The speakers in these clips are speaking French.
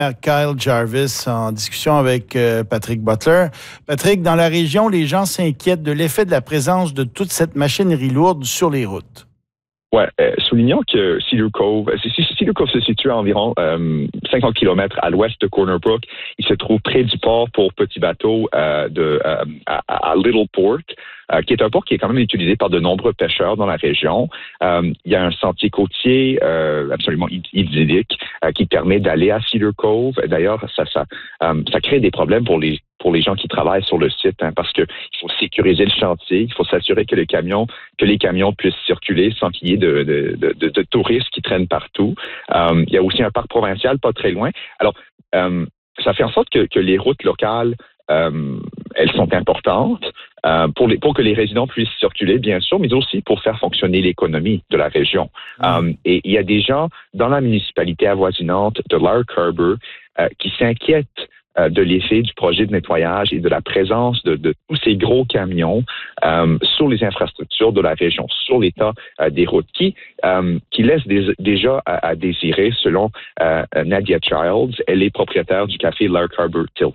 Kyle Jarvis en discussion avec Patrick Butler. Patrick, dans la région, les gens s'inquiètent de l'effet de la présence de toute cette machinerie lourde sur les routes. Ouais, soulignons que Cedar Cove se situe à environ 50 km à l'ouest de Corner Brook. Il se trouve près du port pour petits bateaux à Little Port, qui est un port qui est quand même utilisé par de nombreux pêcheurs dans la région. Il y a un sentier côtier absolument idyllique qui permet d'aller à Cedar Cove. D'ailleurs, ça crée des problèmes pour les gens qui travaillent sur le site, parce que il faut sécuriser le chantier, il faut s'assurer que les camions puissent circuler sans qu'il y ait de touristes qui traînent partout. Il y a aussi un parc provincial pas très loin. Alors, ça fait en sorte que les routes locales, elles sont importantes pour que les résidents puissent circuler, bien sûr, mais aussi pour faire fonctionner l'économie de la région. Et il y a des gens dans la municipalité avoisinante de Lark Harbour qui s'inquiètent de l'effet du projet de nettoyage et de la présence de tous ces gros camions sur les infrastructures de la région, sur l'état des routes, qui laisse déjà à désirer, selon Nadia Childs. Elle est propriétaire du café Lark Harbour Tilt.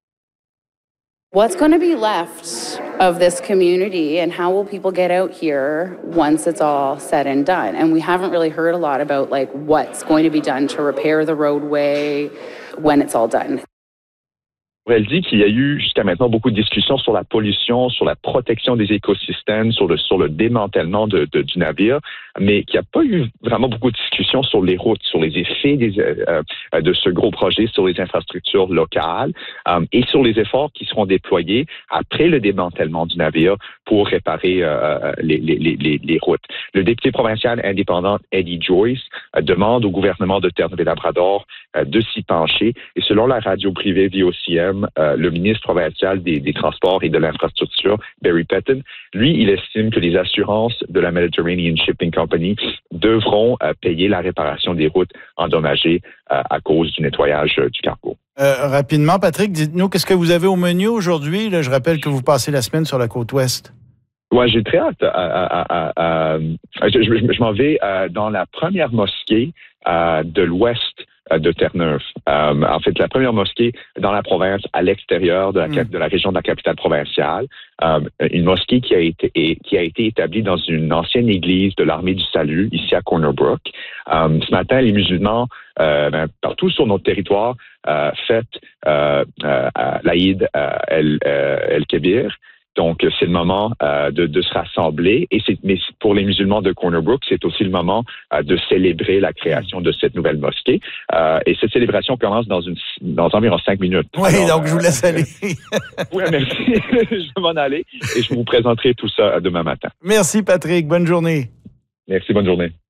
What's going to be left of this community, and how will people get out here once it's all said and done? And we haven't really heard a lot about what's going to be done to repair the roadway when it's all done. Elle dit qu'il y a eu jusqu'à maintenant beaucoup de discussions sur la pollution, sur la protection des écosystèmes, sur le démantèlement du navire, mais qu'il n'y a pas eu vraiment beaucoup de discussions sur les routes, sur les effets de ce gros projet sur les infrastructures locales et sur les efforts qui seront déployés après le démantèlement du navire pour réparer les routes. Le député provincial indépendant Eddie Joyce demande au gouvernement de Terre-Neuve-et-Labrador de s'y pencher, et selon la radio privée VOCM, le ministre provincial des Transports et de l'Infrastructure, Barry Pettin, lui, il estime que les assurances de la Mediterranean Shipping Company devront payer la réparation des routes endommagées à cause du nettoyage du cargo. Rapidement, Patrick, dites-nous, qu'est-ce que vous avez au menu aujourd'hui? Là, je rappelle que vous passez la semaine sur la côte ouest. Ouais, j'ai très hâte. Je m'en vais dans la première mosquée de l'ouest de Terre-Neuve. En fait, la première mosquée dans la province, à l'extérieur de la région de la capitale provinciale. Une mosquée qui a été établie dans une ancienne église de l'Armée du Salut, ici à Corner Brook. Ce matin, les musulmans, partout sur notre territoire, fêtent l'Aïd el-Kébir. Donc, c'est le moment de se rassembler. Mais pour les musulmans de Corner Brook, c'est aussi le moment de célébrer la création de cette nouvelle mosquée. Et cette célébration commence dans environ 5 minutes. Oui, alors, donc je vous laisse aller. Oui, merci. Je vais m'en aller et je vous présenterai tout ça demain matin. Merci, Patrick. Bonne journée. Merci, bonne journée.